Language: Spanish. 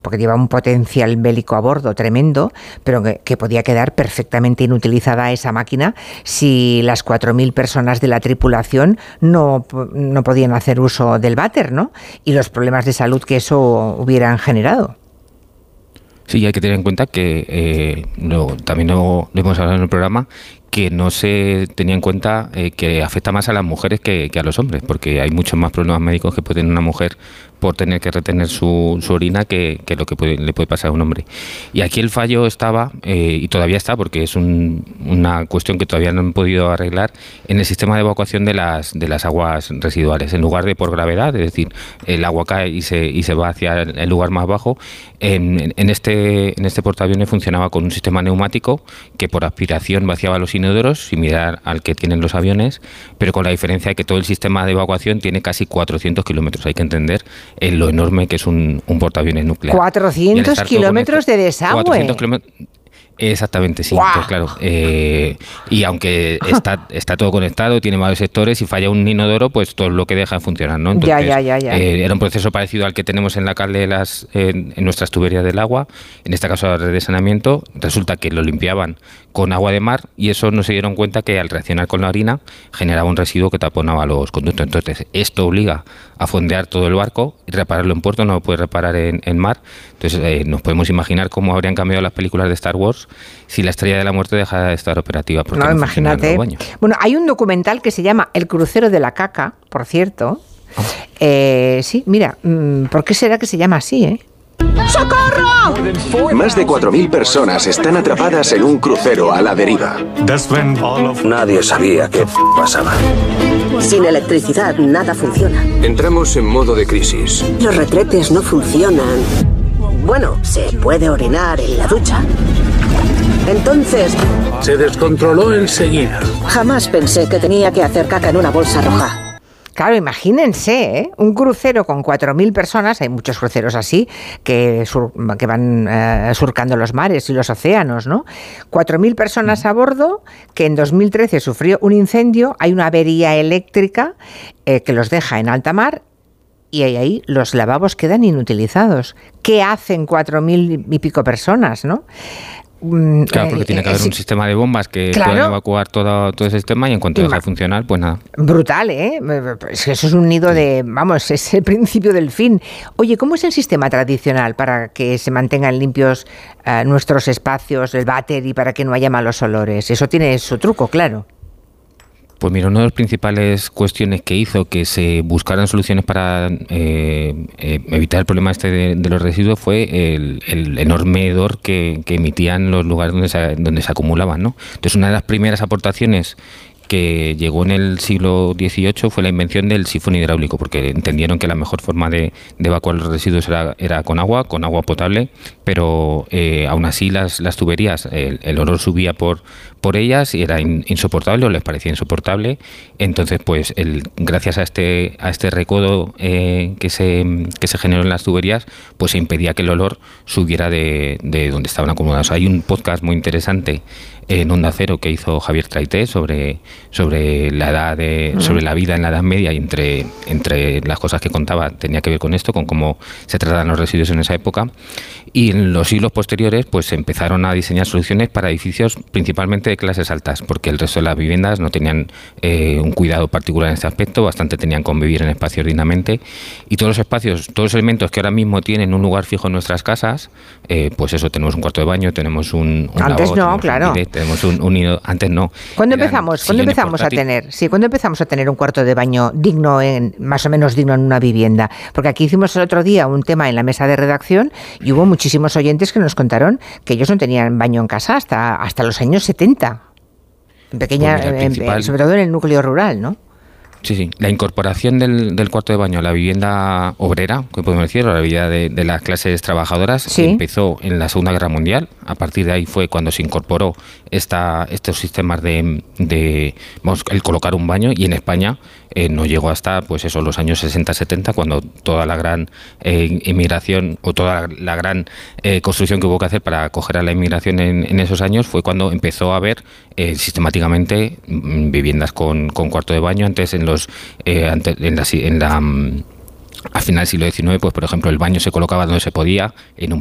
porque lleva un potencial bélico a bordo tremendo, pero que podía quedar perfectamente inutilizada esa máquina si las 4.000 personas de la tripulación no podían hacer uso del váter, ¿no? Y los problemas de salud que eso hubieran generado. Sí, hay que tener en cuenta que también lo hemos hablado en el programa, que no se tenía en cuenta que afecta más a las mujeres que a los hombres, porque hay muchos más problemas médicos que puede tener una mujer por tener que retener su orina que lo que le puede pasar a un hombre. Y aquí el fallo estaba, y todavía está, porque es una cuestión que todavía no han podido arreglar, en el sistema de evacuación de las aguas residuales. En lugar de por gravedad, es decir, el agua cae y se va hacia el lugar más bajo, en este portaaviones funcionaba con un sistema neumático que por aspiración vaciaba los inodoros, similar al que tienen los aviones, pero con la diferencia de que todo el sistema de evacuación tiene casi 400 kilómetros. Hay que entender lo enorme que es un portaaviones nuclear. 400 kilómetros de desagüe. 400 kilómetros. Exactamente, sí. ¡Wow! Entonces, claro, y aunque está todo conectado, tiene varios sectores, si falla un inodoro, pues todo lo que deja de funcionar, ¿no? Entonces, ya. Era un proceso parecido al que tenemos en la cal de en nuestras tuberías del agua, en este caso la red de saneamiento. Resulta que lo limpiaban con agua de mar y eso no se dieron cuenta que al reaccionar con la orina generaba un residuo que taponaba los conductos. Entonces, esto obliga a fondear todo el barco y repararlo en puerto, no lo puede reparar en mar. Entonces, nos podemos imaginar cómo habrían cambiado las películas de Star Wars si la Estrella de la Muerte dejara de estar operativa. No, imagínate. Bueno, hay un documental que se llama El crucero de la caca, por cierto. Sí, mira, ¿por qué será que se llama así, ¡Socorro! Más de 4.000 personas están atrapadas en un crucero a la deriva. Nadie sabía qué pasaba. Sin electricidad nada funciona. Entramos en modo de crisis. Los retretes no funcionan. Bueno, se puede orinar en la ducha. Entonces, Se descontroló enseguida. jamás pensé que tenía que hacer caca en una bolsa roja. Claro, imagínense, un crucero con 4.000 personas, hay muchos cruceros así, que van surcando los mares y los océanos, ¿no? 4.000 personas a bordo, que en 2013 sufrió un incendio, hay una avería eléctrica que los deja en alta mar, y ahí los lavabos quedan inutilizados. ¿Qué hacen 4.000 y pico personas, no? Claro, porque tiene que haber un sistema de bombas que puedan evacuar todo ese sistema y en cuanto deja de funcionar, pues nada. Brutal, ¿eh? Es que eso es un nido de... Vamos, es el principio del fin. Oye, ¿cómo es el sistema tradicional para que se mantengan limpios nuestros espacios, el váter y para que no haya malos olores? Eso tiene su truco, claro. Pues mira, una de las principales cuestiones que hizo que se buscaran soluciones para evitar el problema de los residuos fue el enorme hedor que emitían los lugares donde se acumulaban, ¿no? Entonces, una de las primeras aportaciones que llegó en el siglo XVIII fue la invención del sifón hidráulico, porque entendieron que la mejor forma de evacuar los residuos era con agua potable, pero aún así las tuberías, el olor subía por ellas y era insoportable, o les parecía insoportable. Entonces, pues gracias a este recodo que se generó en las tuberías, pues se impedía que el olor subiera de donde estaban acumulados. Hay un podcast muy interesante en Onda Cero que hizo Javier Traité sobre la vida en la Edad Media, y entre las cosas que contaba tenía que ver con esto, con cómo se trataban los residuos en esa época. Y en los siglos posteriores pues se empezaron a diseñar soluciones para edificios principalmente de clases altas, porque el resto de las viviendas no tenían un cuidado particular en este aspecto, bastante tenían con vivir en espacios dignamente, y todos los elementos que ahora mismo tienen un lugar fijo en nuestras casas, pues eso, tenemos un cuarto de baño, tenemos un antes lavabo, no, claro. Tenemos antes no. ¿Cuándo empezamos a tener un cuarto de baño digno, más o menos digno en una vivienda? Porque aquí hicimos el otro día un tema en la mesa de redacción y hubo muchísimos oyentes que nos contaron que ellos no tenían baño en casa hasta los años 70. Sobre todo en el núcleo rural, ¿no? Sí. La incorporación del cuarto de baño a la vivienda obrera, que podemos decir, a la vivienda de las clases trabajadoras, ¿sí? Empezó en la Segunda Guerra Mundial. A partir de ahí fue cuando se incorporó estos sistemas de el colocar un baño, y en España no llegó hasta pues eso, los años 60-70, cuando toda la gran inmigración o toda la gran construcción que hubo que hacer para acoger a la inmigración en esos años, fue cuando empezó a haber sistemáticamente viviendas con cuarto de baño. Antes al final del siglo XIX, pues por ejemplo el baño se colocaba donde se podía, en un